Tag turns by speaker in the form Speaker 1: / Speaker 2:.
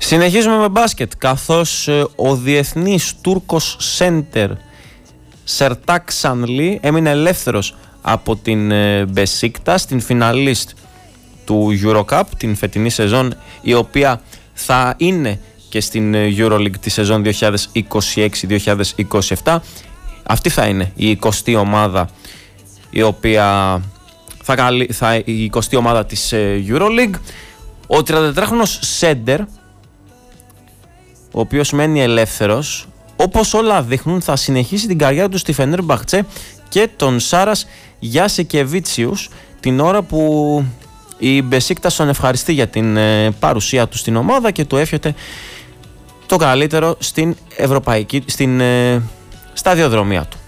Speaker 1: Συνεχίζουμε με μπάσκετ, καθώς ο διεθνής Τούρκος σέντερ Σερτάκ Σανλή έμεινε ελεύθερος από την Μπεσίκτας, την φιναλίστ του Eurocup την φετινή σεζόν, η οποία θα είναι και στην EuroLeague τη σεζόν 2026-2027. Αυτή θα είναι η 20η ομάδα, η οποία η 20η ομάδα της EuroLeague. Ο 34χρονος σέντερ, ο οποίος μένει ελεύθερος, όπως όλα δείχνουν θα συνεχίσει την καριέρα του στη Φενέρμπαχτσε και τον Σάρας Γιασεκεβίτσιους, την ώρα που η Μπεσίκτας τον ευχαριστεί για την παρουσία του στην ομάδα και του εύχεται το καλύτερο στην σταδιοδρομία του.